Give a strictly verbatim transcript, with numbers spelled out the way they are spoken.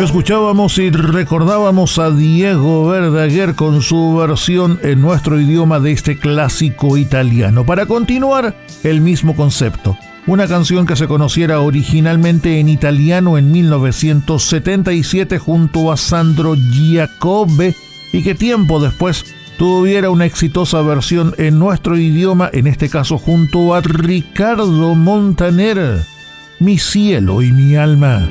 Escuchábamos y recordábamos a Diego Verdaguer con su versión en nuestro idioma de este clásico italiano. Para continuar, el mismo concepto. Una canción que se conociera originalmente en italiano en mil novecientos setenta y siete junto a Sandro Giacobbe y que tiempo después tuviera una exitosa versión en nuestro idioma, en este caso junto a Ricardo Montaner. Mi cielo y mi alma.